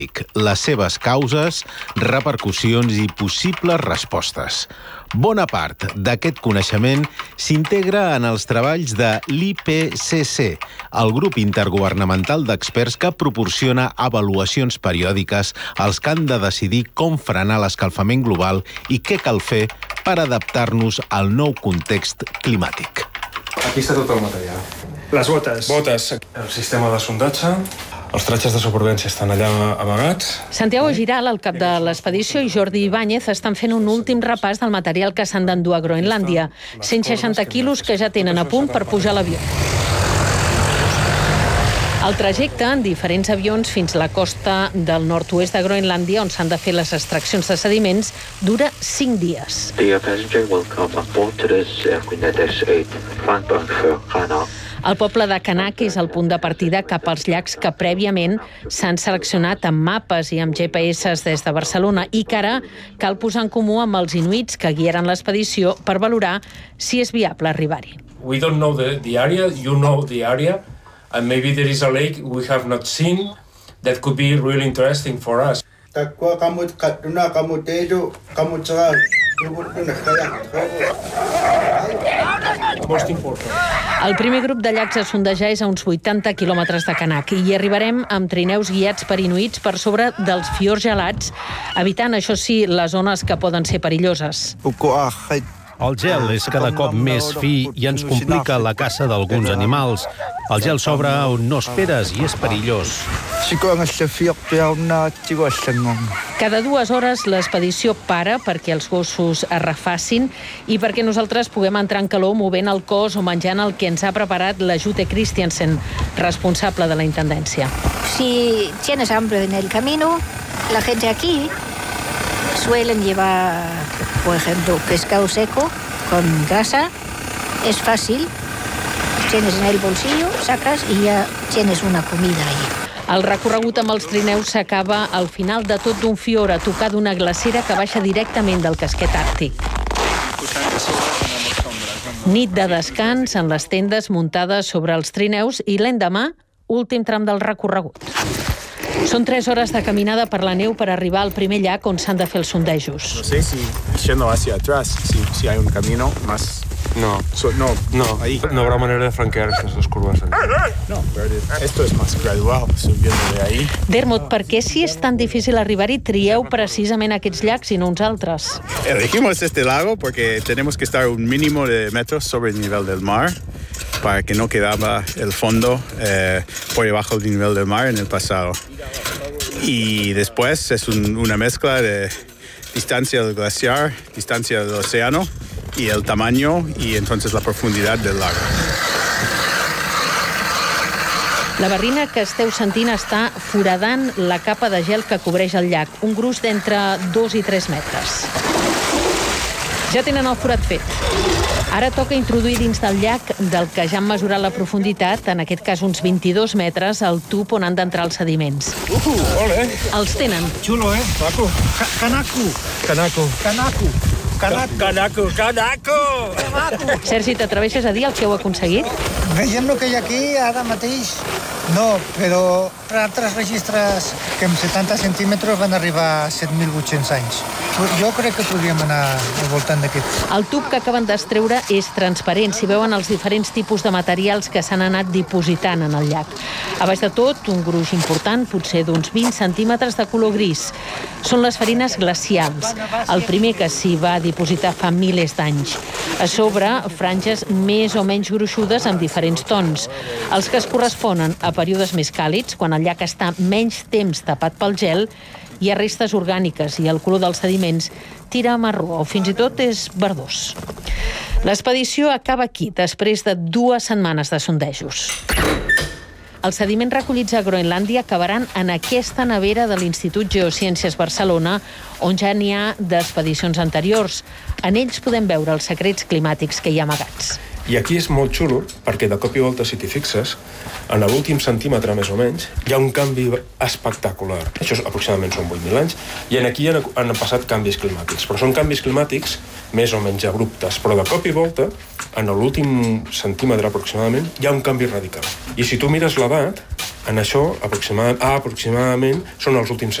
les seves causes, repercussions i possibles respostes. Bona part d'aquest coneixement s'integra en els treballs de l'IPCC, el grup intergovernamental d'experts que proporciona avaluacions periòdiques als que han de decidir com frenar l'escalfament global i què cal fer per adaptar-nos al nou context climàtic. Aquí està tot el material. Les botes. El sistema de sondatge. Els tratges de supervivència estan allà amagats. Santiago Giral, el cap de l'expedició, i Jordi Ibáñez estan fent un últim repàs del material que s'han d'endur a Groenlàndia. 160 quilos que ja tenen a punt per pujar a l'avió. El trajecte en diferents avions fins a la costa del nord-oest de Groenlàndia, on s'han de fer les extraccions de sediments, dura 5 dies. El poble de Kanak és el punt de partida cap als llacs que prèviament s'han seleccionat amb mapes i amb GPS des de Barcelona i que ara cal posar en comú amb els inuits que guiaran l'expedició per valorar si és viable arribar-hi. We don't know the area, you know the area, and maybe there is a lake we have not seen that could be really interesting for us. El primer grup de llacs a sondejar és a uns 80 quilòmetres de Kanak i hi arribarem amb trineus guiats per inuits per sobre dels fiords gelats, evitant, això sí, les zones que poden ser perilloses. El gel és cada cop més fi i ens complica la caça d'alguns animals. El gel s'obre on no esperes i és perillós. Cada 2 hores l'expedició para perquè els gossos es refacin i perquè nosaltres puguem entrar en calor movent el cos o menjant el que ens ha preparat la Jute Christiansen, responsable de la intendència. Si tienes hambre en el camino, la gente aquí suelen llevar, por ejemplo, pescado seco con grasa. Es fácil. Tienes en el bolsillo, sacas y ya tienes una comida ahí. El recorregut amb els trineus s'acaba al final de tot d'un fiord a tocar d'una glacera que baixa directament del casquet àrtic. Nit de descans en les tendes muntades sobre els trineus i l'endemà, últim tram del recorregut. Són 3 hores de caminada per la neu per arribar al primer llac on s'han de fer els sondejos. No sé si yendo hacia atrás, si hay un camino más... No, ahí. No habrá manera de franquear estas dos curvas. No, pero esto es más gradual, subiendo de ahí. Dermot, per què si és tan difícil arribar-hi trieu precisament aquests llacs i no uns altres? Elegimos este lago porque tenemos que estar un mínimo de metros sobre el nivel del mar para que no quedaba el fondo por debajo del nivel del mar en el pasado. Y después es una mezcla de distancia del glaciar, distancia del océano y el tamaño y entonces la profundidad del lago. La barrina que esteu sentint està foradant la capa de gel que cobreix el llac, un gruix d'entre 2 i 3 metres. Ja tenen el forat fet. Ara toca introduir dins del llac, del que ja han mesurat la profunditat, en aquest cas uns 22 metres, el tub on han d'entrar els sediments. Ole. Els tenen. Xulo, Paco. Canaco! Sergi, t'atreveixes a dir el que heu aconseguit? Veient el que hi ha aquí ara mateix, no, però altres registres que amb 70 centímetres van arribar a 7.800 anys. Jo crec que podríem anar al voltant d'aquest. El tub que acaben d'extreure és transparent. S'hi veuen els diferents tipus de materials que s'han anat dipositant en el llac. A baix de tot, un gruix important, potser d'uns 20 centímetres de color gris. Són les farines glacials. El primer que s'hi va dipositar fa milers d'anys. A sobre, franges més o menys gruixudes amb diferents tons. Els que es corresponen a períodes més càlids, quan el llac està menys temps tapat pel gel, hi ha restes orgàniques i el color dels sediments tira a marró o fins i tot és verdós. L'expedició acaba aquí, després de 2 setmanes de sondejos. Els sediments recollits a Groenlàndia acabaran en aquesta nevera de l'Institut Geociències Barcelona, on ja n'hi ha d'expedicions anteriors. En ells podem veure els secrets climàtics que hi ha amagats. I aquí és molt xulo, perquè de cop i volta, si t'hi fixes, en l'últim centímetre més o menys, hi ha un canvi espectacular. Això aproximadament són 8.000 anys, i aquí han passat canvis climàtics. Però són canvis climàtics més o menys abruptes. Però de cop i volta, en l'últim centímetre aproximadament, hi ha un canvi radical. I si tu mires l'edat, En això, aproximadament, són els últims